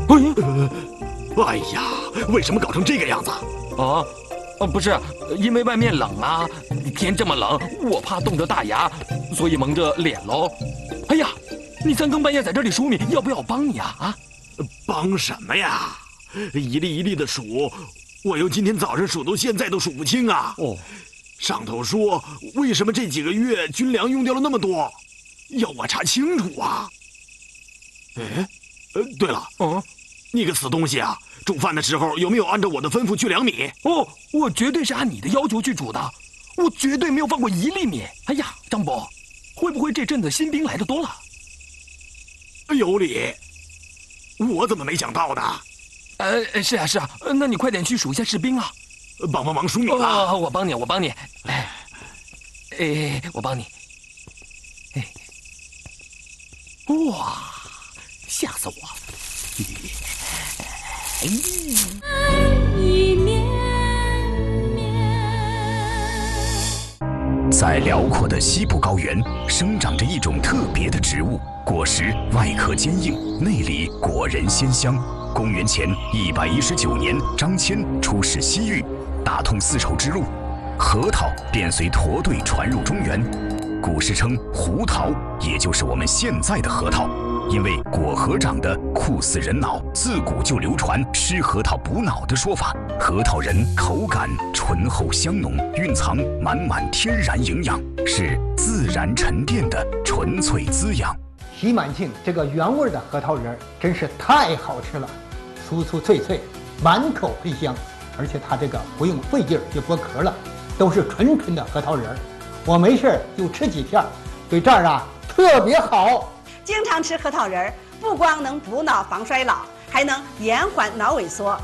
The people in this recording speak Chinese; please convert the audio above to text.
哎呀，为什么搞成这个样子？ 不是，因为外面冷啊，天这么冷，我怕冻着大牙，所以蒙着脸喽。哎呀，你三更半夜在这里数米，要不要我帮你啊？啊， 帮什么呀？一粒一粒的数，我由今天早上数到现在都数不清啊。上头说为什么这几个月军粮用掉了那么多，要我查清楚啊。对了，你个死东西啊！煮饭的时候有没有按照我的吩咐去量米？ 我绝对是按你的要求去煮的，我绝对没有放过一粒米。哎呀，张伯，会不会这阵子新兵来的多了？ 有理，我怎么没想到呢？ 是啊，那你快点去数一下士兵啊， 帮忙数米吧。 我帮你，我帮你。我帮你。哇，吓死我！ 爱意绵绵。 在辽阔的西部高原，生长着一种特别的植物，果实外壳坚硬，内里果仁鲜香。公元前119年，张骞出使西域，打通丝绸之路，核桃便随驼队传入中原。古时称胡桃，也就是我们现在的核桃。因为果核长得酷似人脑，自古就流传吃核桃补脑的说法。核桃仁口感醇厚香浓，蕴藏满满天然营养，是自然沉淀的纯粹滋养。 西满庆这个原味的核桃仁真是太好吃了，酥酥脆脆，满口喷香，而且它这个不用费劲儿去剥壳了，都是纯纯的核桃仁。我没事就吃几片，对这儿啊特别好。 经常吃核桃仁儿，不光能补脑防衰老，还能延缓脑萎缩。